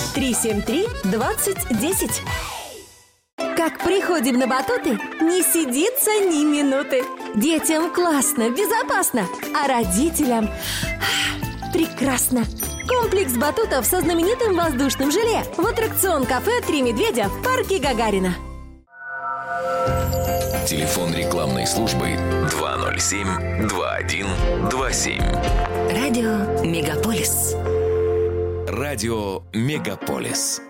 373-2010. Как приходим на батуты, не сидится ни минуты. Детям классно, безопасно, а родителям прекрасно. Комплекс батутов со знаменитым воздушным желе в аттракцион-кафе «Три медведя» в парке Гагарина. Телефон рекламной службы 207-2127. Радио Мегаполис. Радио Мегаполис.